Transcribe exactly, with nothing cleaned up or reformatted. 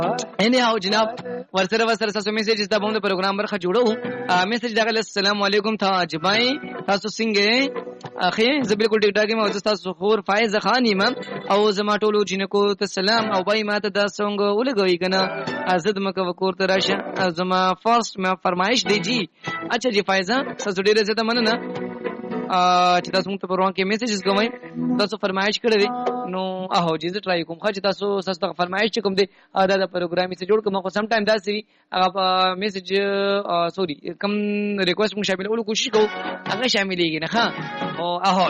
اني هاو جناب ورسره ورسره تاسو میسج د باندې پروګرام برخه جوړو میسج دغه السلام علیکم تا جبای تاسو څنګه اخی زه بالکل ټیک ټاک یم او تاسو خور فایز خان یم او زما ټولو جنکو ته سلام او بای ماته دا څنګه ولګوي کنه ازد مکه وکور ته راشه زما فرست ما فرمایش دی جی اچھا جی فایزه تاسو ډیره زه ته مننه چې تاسو موږ ته پروان کې میسجز کومئ تاسو فرمایش کړی نو اهو جی زه ټرای کوم خو چې تاسو تاسو فرمایش کوم دی دا د پروګرامي څخه جوړ کوم خو سم ټایم داسې وي هغه میسج سوري کم ریکوست موږ شامل ولو کوشش کوو هغه شاملېږي نه ها او اهو